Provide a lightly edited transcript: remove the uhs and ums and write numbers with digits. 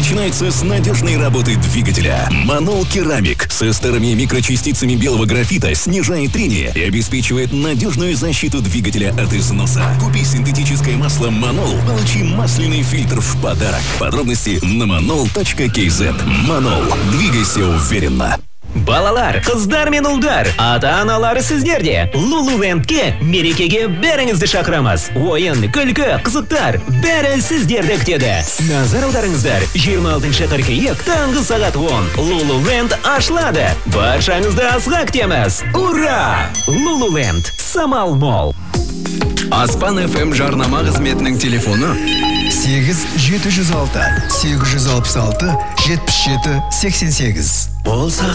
начинается с надежной работы двигателя. Манол Керамик со старыми микрочастицами белого графита снижает трение и обеспечивает надежную защиту двигателя от износа. Купи синтетическое масло Манол, получи масляный фильтр в подарок. Подробности на manol.kz. Манол. Двигайся уверенно. Балалар, кыздар мен улдар, ата-аналары сіздерде. Лулулендке мерекеге бәріңізді шақырамыз. Ойын, күлкі, қызықтар, бәрі сіздерді күтеді. Назар аударыңыздар, 26 қыркүйек таңғы сағат 10. Лулуленд ашылады. Баршаңызды асыға күтеміз. Ура! Лулуленд, самал мол. Аспан FM жарнама қызметінің телефоны 8-706-866-77-88. болса